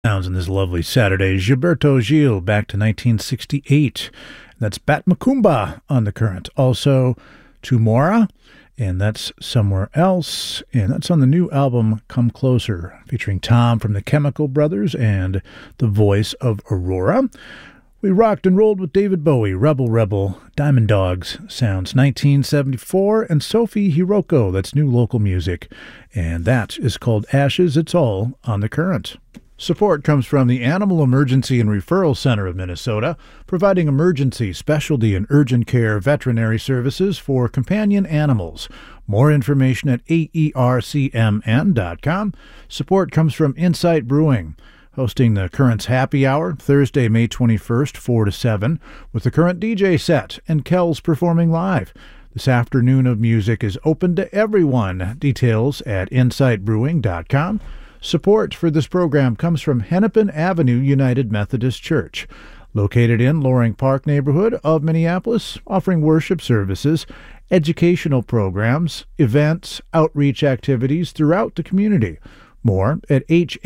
Sounds on this lovely Saturday. Gilberto Gil back to 1968. That's Bat Macumba on the current. Also, Tumora, and that's Somewhere Else. And that's on the new album Come Closer, featuring Tom from the Chemical Brothers and the voice of Aurora. We rocked and rolled with David Bowie, Rebel Rebel, Diamond Dogs, sounds 1974, and Sophie Hiroko, that's new local music. And that is called Ashes. It's all on the current. Support comes from the Animal Emergency and Referral Center of Minnesota, providing emergency, specialty, and urgent care veterinary services for companion animals. More information at aercmn.com. Support comes from Insight Brewing, hosting the Current's Happy Hour, Thursday, May 21st, 4 to 7, with the Current DJ set and Kells performing live. This afternoon of music is open to everyone. Details at insightbrewing.com. Support for this program comes from Hennepin Avenue United Methodist Church, located in Loring Park neighborhood of Minneapolis, offering worship services, educational programs, events, outreach activities throughout the community. More at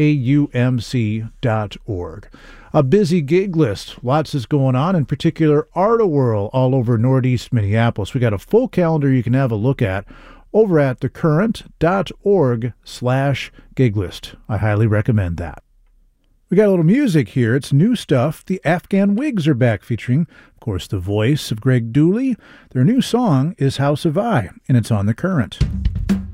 haumc.org. A busy gig list. Lots is going on, in particular Art-A-Whirl all over northeast Minneapolis. We got a full calendar you can have a look at over at thecurrent.org/giglist. I highly recommend that. We got a little music here. It's new stuff. The Afghan Wigs are back, featuring, of course, the voice of Greg Dooley. Their new song is How Survive, and it's on the Current.